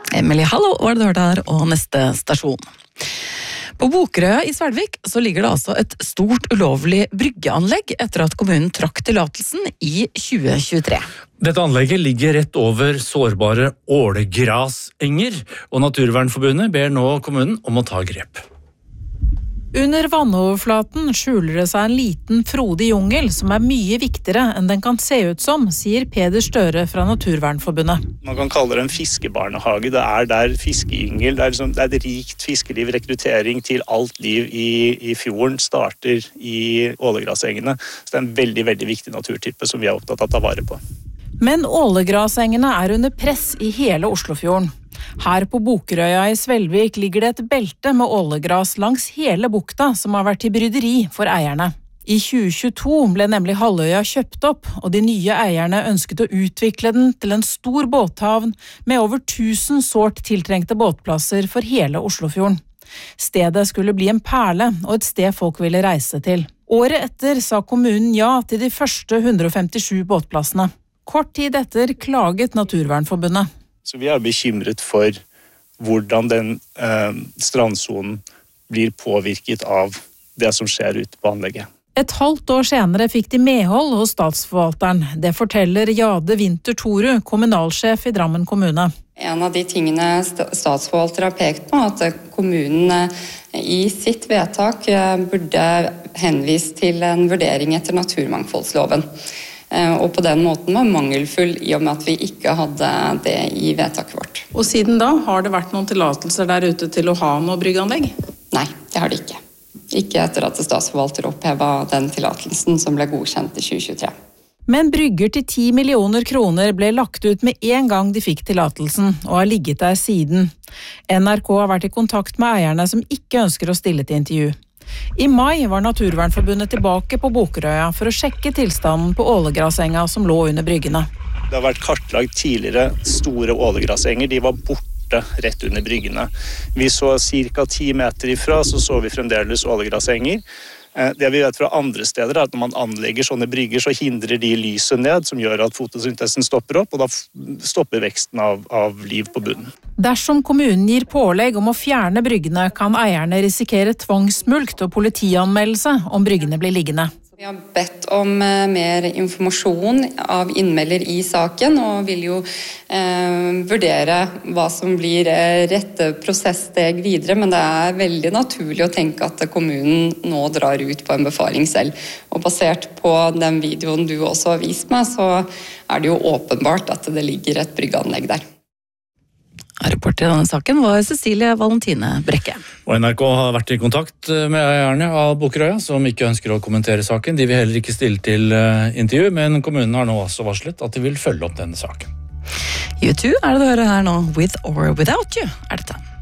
Emilie Hallo var det du hørte her, og neste stasjon. På Bokerøya i Svelvik så ligger det altså et stort ulovlig bryggeanlegg etter at kommunen trakk tillatelsen i 2023. Dette anlegget ligger rett over sårbare ålegrasenger, og Naturvernforbundet ber nå kommunen om å ta grep. Under vannoverflaten skjuler det seg en liten frodig jungel som mye viktigere enn den kan se ut som, sier Peder Støre fra Naturvernforbundet. Man kan kalle det en fiskebarnehage. Det der fiskeyngel, det er et rikt fiskeliv, rekruttering til alt liv i fjorden starter i ålegrasengene. Så det er en veldig, veldig viktig naturtype som vi er opptatt av å ta vare på. Men ålegrasengene under press i hele Oslofjorden. Her på Bokerøya i Svelvik ligger det et belte med ålegras langs hele bukta som har vært til bryderi for eierne. I 2022 ble nemlig halvøya kjøpt opp, og de nye eierne ønsket å utvikle den til en stor båthavn med over 1000 sårt tiltrengte båtplasser for hele Oslofjorden. Stedet skulle bli en perle og et sted folk ville reise til. Året etter sa kommunen ja til de første 157 båtplassene. Kort tid etter klaget Naturvernforbundet. Så vi er bekymret for hvordan den strandsonen blir påvirket av det som skjer ute på anlegget. Et halvt år senere fikk de medhold hos statsforvalteren. Det forteller Jade Winther Toru, kommunalsjef i Drammen kommune. En av de tingene statsforvalter har pekt på, at kommunen i sitt vedtak burde henvist til en vurdering etter naturmangfoldsloven. Og på den måten var mangelfull i og med at vi ikke hadde det i vedtaket vårt. Og siden da, har det vært noen tillatelser der ute til å ha noe bryggeanlegg? Nei, det har det ikke. Ikke etter at statsforvalter opphevet den tillatelsen som ble godkjent i 2023. Men brygger til 10 millioner kroner ble lagt ut med en gang de fikk tillatelsen, og har ligget der siden. NRK har vært i kontakt med eierne som ikke ønsker å stille til intervju. I mai var Naturvernforbundet tilbake på Bokerøya for å sjekke tilstanden på ålegrasenga som lå under bryggene. Det har vært kartlagt tidligere store ålegrasenger, de var borte rett under bryggene. Vi så ca. 10 meter ifra, så vi fremdeles ålegrasenger. Det vi vet fra andre steder er at når man anlegger sånne brygger, så hindrer de lyset ned, som gjør at fotosyntesen stopper opp, og da stopper veksten av liv på bunnen. Dersom kommunen gir pålegg om å fjerne bryggene, kan eierne risikere tvangsmulkt og politianmeldelse om bryggene blir liggende. Vi har bedt om mer informasjon av innmelder i saken, og vil jo vurdere hva som blir rette prosesssteg videre, men det er veldig naturlig å tenke at kommunen nå drar ut på en befaring selv. Og basert på den videoen du også har vist meg, så er det jo åpenbart at det ligger et bryggeanlegg der. Reporter i denne saken var Cecilie Valentine Brekke. Og NRK har vært i kontakt med eierne av Bokerøya, som ikke ønsker å kommentere saken. De vil heller ikke stille til intervju, men kommunen har nå også varslet at de vil følge opp denne saken. U2 er det du hører her nå, With or Without You, er dette.